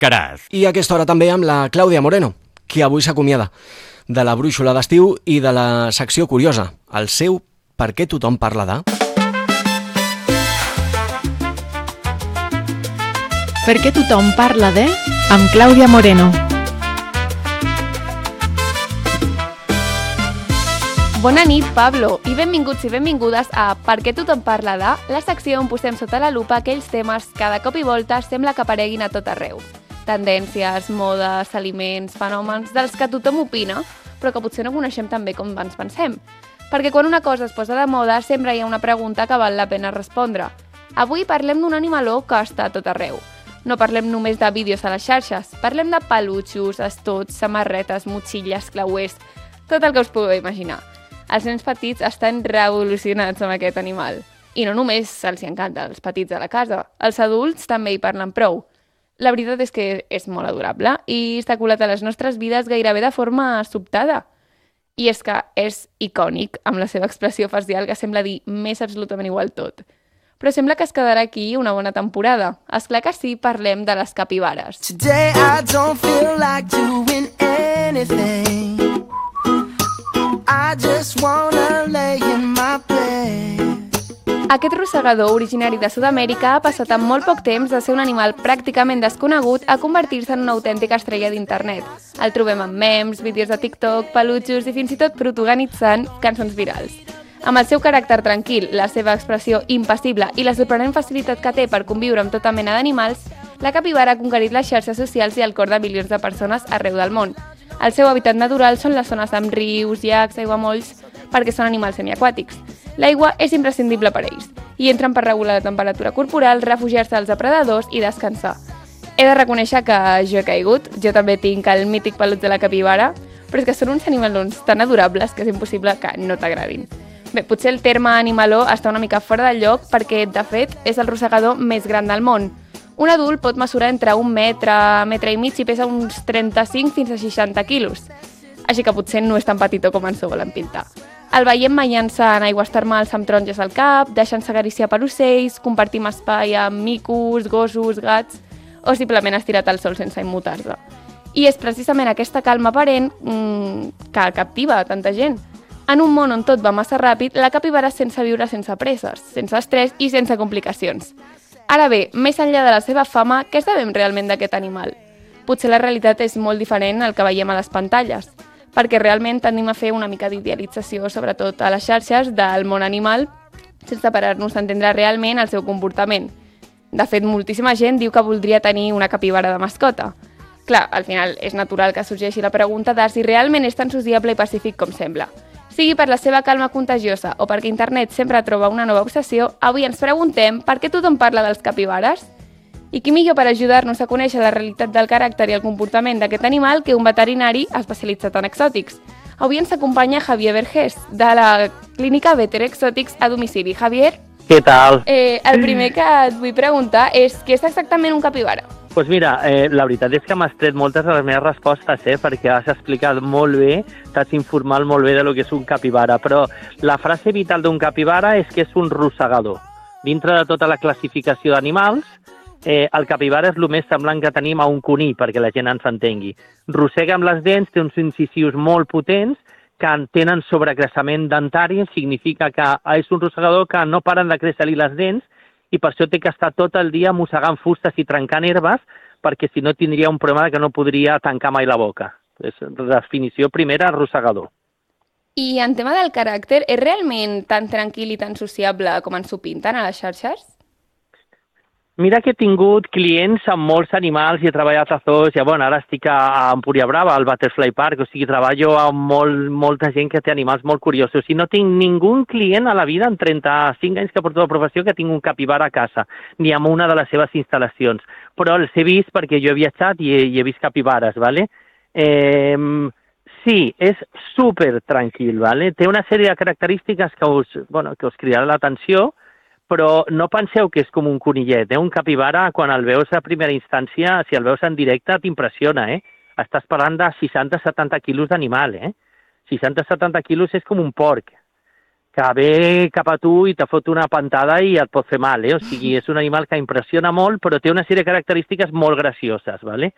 Caraz. I a aquesta hora també amb la Clàudia Moreno, que avui s'acomiada de la brúixola d'estiu i de la secció curiosa, el seu Per què tothom parla de... Per què tothom parla de... amb Clàudia Moreno. Bona nit, Pablo, i benvinguts i benvingudes a Per què tothom parla de, la secció on posem sota la lupa aquells temes que de cop i volta sembla que apareguin a tot arreu. Tendències, modes, aliments, fenòmens dels que tothom opina, però que potser no coneixem tan bé com ens pensem. Perquè quan una cosa es posa de moda sempre hi ha una pregunta que val la pena respondre. Avui parlem d'un animaló que està a tot arreu. No parlem només de vídeos a les xarxes, parlem de pelutxos, estots, samarretes, motxilles, clauers, tot el que us pugueu imaginar. Els nens petits estan revolucionats amb aquest animal. I no només els encanta, els petits de la casa, els adults també hi parlen prou. La veritat és que és molt adorable i està colat a les nostres vides gairebé de forma sobtada. I és que és icònic, amb la seva expressió facial que sembla dir més absolutament igual tot. Però sembla que es quedarà aquí una bona temporada. Esclar que sí, parlem de les capibares. Today I don't feel like doing anything. I just wanna lay in my bed. Aquest rosegador originari de Sud-amèrica ha passat en molt poc temps de ser un animal pràcticament desconegut a convertir-se en una autèntica estrella d'internet. El trobem en memes, vídeos de TikTok, pelutxos i fins i tot protagonitzant cançons virals. Amb el seu caràcter tranquil, la seva expressió impassible i la sorprenent facilitat que té per conviure amb tota mena d'animals, la capibara ha conquerit les xarxes socials i el cor de milions de persones arreu del món. El seu hàbitat natural són les zones amb rius, llacs, aiguamolls, perquè són animals semiaquàtics. L'aigua és imprescindible per ells i entren per regular la temperatura corporal, refugiar-se dels depredadors i descansar. He de reconèixer que jo he caigut, jo també tinc el mític pelut de la capibara, però és que són uns animalons tan adorables que és impossible que no t'agradin. Bé, potser el terme animaló està una mica fora del lloc perquè, de fet, és el rosegador més gran del món. Un adult pot mesurar entre 1 metre, metre i mig i pesa uns 35 fins a 60 quilos. Així que potser no és tan petitó com ens ho volen pintar. El veiem banyant-se en aigües termals amb taronges al cap, deixant-se acariciar per ocells, compartim espai amb micos, gossos, gats o simplement estirat al sol sense immutar-se. I és precisament aquesta calma aparent que captiva a tanta gent. En un món on tot va massa ràpid, la capibara es sense viure sense presses, sense estrès i sense complicacions. Ara bé, més enllà de la seva fama, què sabem realment d'aquest animal? Potser la realitat és molt diferent al que veiem a les pantalles, perquè realment tendim a fer una mica d'idealització, sobretot a les xarxes, del món animal, sense parar-nos a entendre realment el seu comportament. De fet, moltíssima gent diu que voldria tenir una capibara de mascota. Clar, al final és natural que sorgeixi la pregunta de si realment és tan sociable i pacífic com sembla. Sigui per la seva calma contagiosa o perquè internet sempre troba una nova obsessió, avui ens preguntem per què tothom parla dels capibares? I qui millor per ajudar-nos a conèixer la realitat del caràcter i el comportament d'aquest animal que un veterinari especialitzat en exòtics. Avui ens acompanya Javier Vergés, de la clínica Veter Exotics a domicili. Javier? Què tal? El primer que et vull preguntar és què és exactament un capibara? Doncs mira, la veritat és que m'has tret moltes de les meves respostes, perquè has explicat molt bé, t'has informat molt bé de lo que és un capibara, però la frase vital d'un capibara és que és un rosegador. Dintre de tota la classificació d'animals, el capibara és el més semblant que tenim a un conill, perquè la gent ens entengui. Rossega amb les dents, té uns incisius molt potents, que tenen sobrecreixement dentari, significa que és un rosegador que no paren de créixer-li les dents i per això té que estar tot el dia mossegant fustes i trencant herbes, perquè si no tindria un problema que no podria tancar mai la boca. És definició primera, rosegador. I en tema del caràcter, és realment tan tranquil i tan sociable com ens ho pinten a les xarxes? Mira que he tingut clients amb molts animals i he treballat a zoos, i ara estic a Empúria Brava, al Butterfly Park, o sigui, treballo amb molta gent que té animals molt curiosos. I no tinc ningú client a la vida, en 35 anys que porto la professió, que tinc un capibara a casa, ni amb una de les seves instal·lacions. Però els he vist perquè jo he viatjat i he vist capibares, ¿vale? Sí, és super tranquil, ¿vale? Té una sèrie de característiques que us cridarà l'atenció, però no penseu que és com un conillet, Un capibara, quan el veus a primera instància, si el veus en directe, t'impressiona, Estàs parlant de 60-70 quilos d'animal, 60-70 quilos és com un porc, que ve cap a tu i te fot una pantada i et pot fer mal, O sigui, és un animal que impressiona molt, però té una sèrie de característiques molt gracioses, ¿vale?